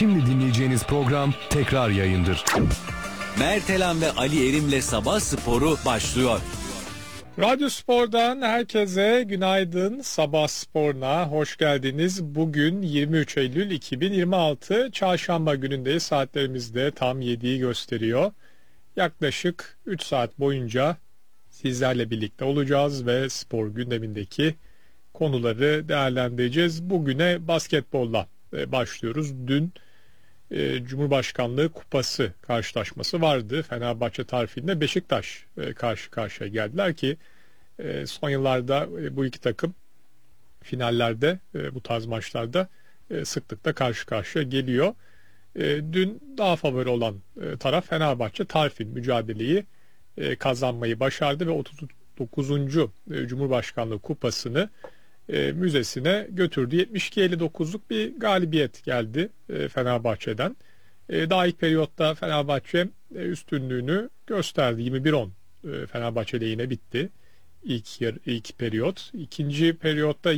Şimdi dinleyeceğiniz program tekrar yayındır. Mertelen ve Ali Erim'le Sabah Sporu başlıyor. Radyo Spor'dan herkese günaydın. Sabah Spor'una hoş geldiniz. Bugün 23 Eylül 2026 Çarşamba günündeyiz. Saatlerimizde tam 7'yi gösteriyor. Yaklaşık 3 saat boyunca sizlerle birlikte olacağız ve spor gündemindeki konuları değerlendireceğiz. Bugüne basketbolla başlıyoruz. Dün Cumhurbaşkanlığı Kupası karşılaşması vardı. Fenerbahçe tarifinde Beşiktaş karşı karşıya geldiler ki son yıllarda bu iki takım finallerde bu tarz maçlarda sıklıkla karşı karşıya geliyor. Dün daha favori olan taraf Fenerbahçe tarifin mücadeleyi kazanmayı başardı ve 39. Cumhurbaşkanlığı Kupası'nı müzesine götürdü. 72-59'luk bir galibiyet geldi Fenerbahçe'den. Daha ilk periyotta Fenerbahçe üstünlüğünü gösterdi. 21-10 Fenerbahçe lehine bitti ilk periyot. İkinci periyotta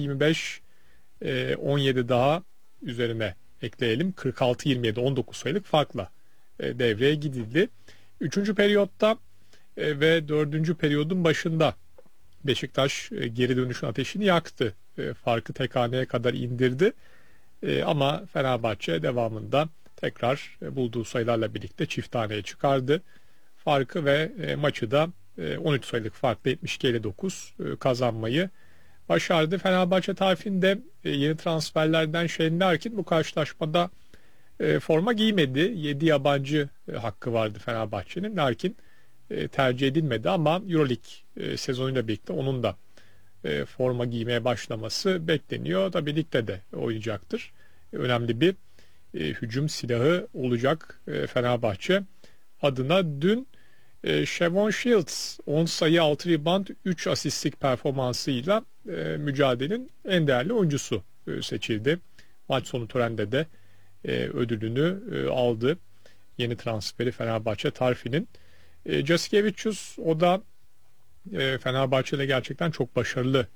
25-17 daha üzerine ekleyelim. 46-27 19 sayılık farkla devreye gidildi. Üçüncü periyotta ve dördüncü periyodun başında Beşiktaş geri dönüşün ateşini yaktı. Farkı tek haneye kadar indirdi. Ama Fenerbahçe devamında tekrar bulduğu sayılarla birlikte çift haneye çıkardı. Farkı ve maçı da 13 sayılık farkla 72-59 kazanmayı başardı. Fenerbahçe tarifinde yeni transferlerden Şenol Erkin bu karşılaşmada forma giymedi. 7 yabancı hakkı vardı Fenerbahçe'nin. Erkin tercih edilmedi ama Euroleague sezonuyla birlikte onun da forma giymeye başlaması bekleniyor. Tabii ligde de oynayacaktır. Önemli bir hücum silahı olacak Fenerbahçe adına. Dün Shavon Shields 10 sayı 6 rebound 3 asistlik performansıyla mücadelenin en değerli oyuncusu seçildi. Maç sonu törende de ödülünü aldı. Yeni transferi Fenerbahçe tarifinin. Jasikevicius o da Fenerbahçe'yle gerçekten çok başarılı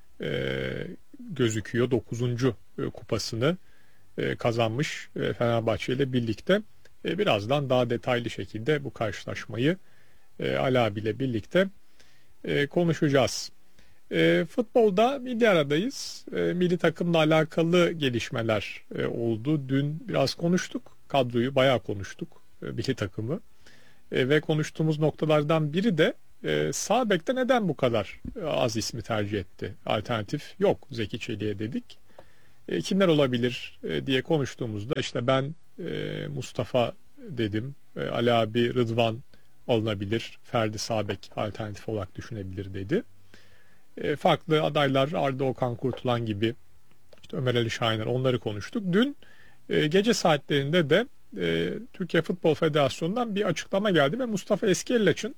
gözüküyor. 9. kupasını kazanmış Fenerbahçe ile birlikte. Birazdan daha detaylı şekilde bu karşılaşmayı Ali abiyle birlikte konuşacağız. Futbolda milli aradayız. Milli takımla alakalı gelişmeler oldu. Dün biraz konuştuk. Kadroyu bayağı konuştuk. Milli takımı. Ve konuştuğumuz noktalardan biri de sağ bekte neden bu kadar az ismi tercih etti? Alternatif yok Zeki Çelik'e dedik. Kimler olabilir diye konuştuğumuzda işte ben Mustafa dedim. Ali abi Rıdvan alınabilir. Ferdi Sağbek alternatif olarak düşünebilir dedi. Farklı adaylar Arda Okan Kurtulan gibi işte Ömer Ali Şahiner onları konuştuk. Dün gece saatlerinde de Türkiye Futbol Federasyonu'ndan bir açıklama geldi ve Mustafa Eskiellaç'ın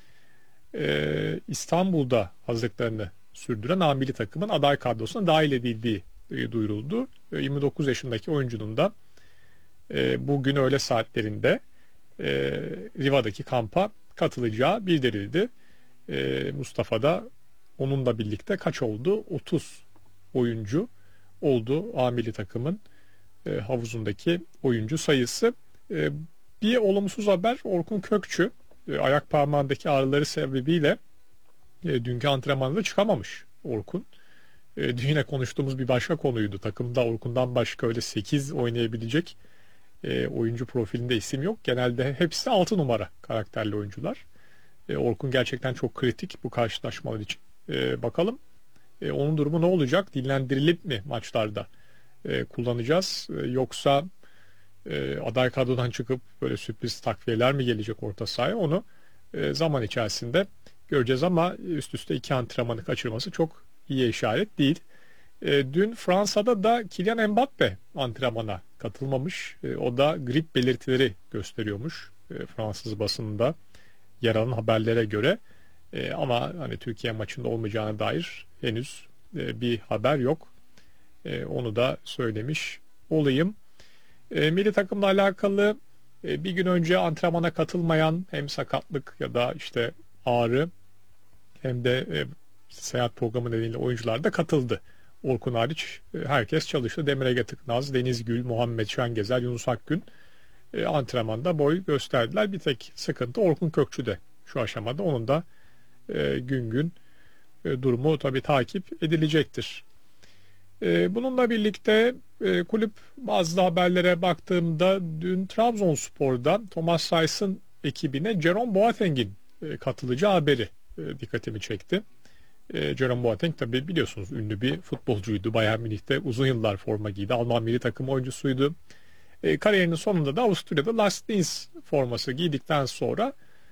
İstanbul'da hazırlıklarını sürdüren A milli takımın aday kadrosuna dahil edildiği duyuruldu. 29 yaşındaki oyuncunun da bugün öğle saatlerinde Riva'daki kampa katılacağı bildirildi. Mustafa da onunla birlikte kaç oldu? 30 oyuncu oldu A milli takımın havuzundaki oyuncu sayısı. Bir olumsuz haber Orkun Kökçü ayak parmağındaki ağrıları sebebiyle dünkü antrenmanda çıkamamış Orkun. Dün yine konuştuğumuz bir başka konuydu. Takımda Orkun'dan başka öyle 8 oynayabilecek oyuncu profilinde isim yok. Genelde hepsi 6 numara karakterli oyuncular. Orkun gerçekten çok kritik bu karşılaşmalar için. Bakalım onun durumu ne olacak? Dinlendirilip mi maçlarda kullanacağız? Yoksa aday kadrodan çıkıp böyle sürpriz takviyeler mi gelecek orta sahaya? Onu zaman içerisinde göreceğiz ama üst üste 2 antrenmanı kaçırması çok iyi işaret değil. Dün Fransa'da da Kylian Mbappe antrenmana katılmamış. O da grip belirtileri gösteriyormuş Fransız basınında yer alan haberlere göre. Ama hani Türkiye maçında olmayacağına dair henüz bir haber yok. Onu da söylemiş olayım. Milli takımla alakalı bir gün önce antrenmana katılmayan hem sakatlık ya da işte ağrı hem de seyahat programı nedeniyle oyuncular da katıldı Orkun hariç herkes çalıştı. Demir Ege Tıknaz, Deniz Gül, Muhammed Şengezer, Yunus Akgün antrenmanda boy gösterdiler. Bir tek sıkıntı Orkun Kökçü'de şu aşamada. Onun da gün gün durumu tabii takip edilecektir. Bununla birlikte kulüp bazı haberlere baktığımda dün Trabzonspor'dan Thomas Reis'in ekibine Jerome Boateng'in katılacağı haberi dikkatimi çekti. Jerome Boateng tabii biliyorsunuz ünlü bir futbolcuydu. Bayern Münih'te uzun yıllar forma giydi. Alman milli takım oyuncusuydu. Kariyerinin sonunda da Avusturya'da Last Dance forması giydikten sonra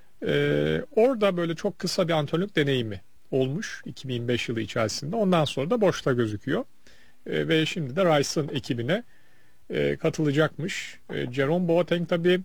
orada böyle çok kısa bir antrenörlük deneyimi olmuş 2005 yılı içerisinde. Ondan sonra da boşta gözüküyor. Ve şimdi de Rice'ın ekibine katılacakmış. Jerome Boateng tabii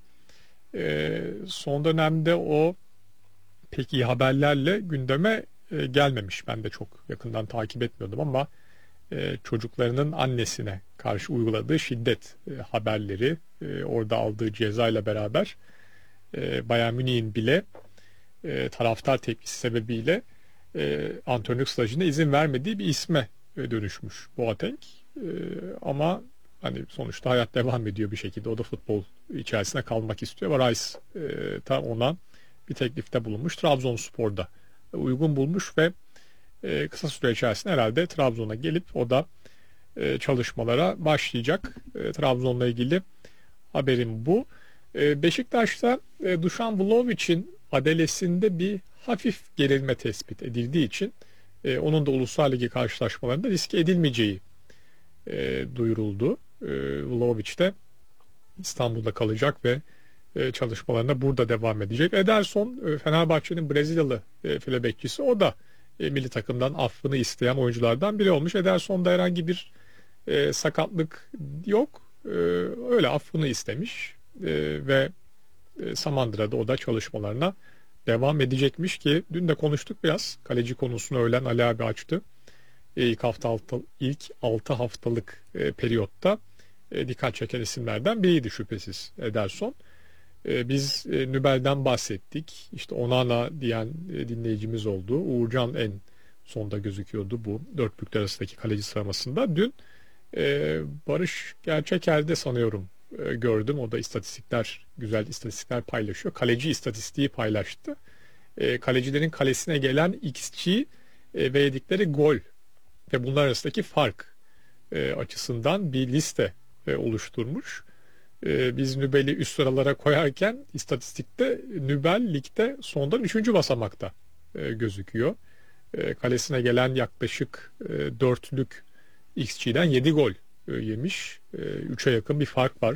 son dönemde o pek iyi haberlerle gündeme gelmemiş. Ben de çok yakından takip etmiyordum ama çocuklarının annesine karşı uyguladığı şiddet haberleri, orada aldığı cezayla beraber Bayern Münih'in bile taraftar tepkisi sebebiyle antrenörlük stajına izin vermediği bir isme dönüşmüş Boateng. Ama hani sonuçta hayat devam ediyor bir şekilde. O da futbol içerisinde kalmak istiyor ve Rice ona bir teklifte bulunmuş. Trabzonspor'da uygun bulmuş ve kısa süre içerisinde herhalde Trabzon'a gelip o da çalışmalara başlayacak. Trabzon'la ilgili haberim bu. Beşiktaş'ta Dušan Vlahovic'in adelesinde bir hafif gerilme tespit edildiği için onun da Uluslar Ligi karşılaşmalarında riske edilmeyeceği duyuruldu. Vlahovic de İstanbul'da kalacak ve çalışmalarına burada devam edecek. Ederson, Fenerbahçe'nin Brezilyalı file bekçisi, o da milli takımdan affını isteyen oyunculardan biri olmuş. Ederson'da herhangi bir sakatlık yok. Öyle affını istemiş ve Samandıra'da o da çalışmalarına devam edecekmiş ki dün de konuştuk biraz. Kaleci konusunu öğlen Ali abi açtı. İlk 6 haftalık periyotta dikkat çeken isimlerden biriydi şüphesiz Ederson. Biz Nübel'den bahsettik. İşte Onana diyen dinleyicimiz oldu. Uğurcan en sonda gözüküyordu bu dörtlükler arasındaki kaleci sıralamasında. Dün Barış Gerçeker'de sanıyorum gördüm. O da güzel istatistikler paylaşıyor. Kaleci istatistiği paylaştı. Kalecilerin kalesine gelen XG ve yedikleri gol ve bunlar arasındaki fark açısından bir liste oluşturmuş. Biz Nübel'i üst sıralara koyarken istatistikte Nübel ligde sondan 3. basamakta gözüküyor. Kalesine gelen yaklaşık 4'lük XG'den 7 gol yemiş. 3'e yakın bir fark var